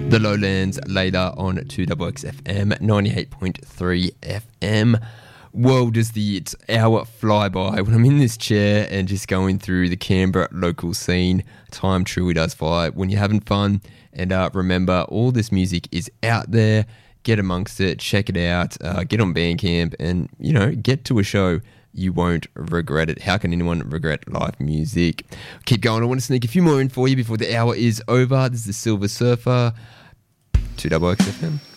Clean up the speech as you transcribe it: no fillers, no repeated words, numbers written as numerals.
The Lowlands later on 2XXFM 98.3 FM. Whoa, does the hour fly by when I'm in this chair and just going through the Canberra local scene. Time truly does fly when you're having fun. And remember, all this music is out there. Get amongst it, check it out, get on Bandcamp and, you know, get to a show. You won't regret it. How can anyone regret live music? Keep going. I want to sneak a few more in for you before the hour is over. This is the Silver Surfer, 2XXFM.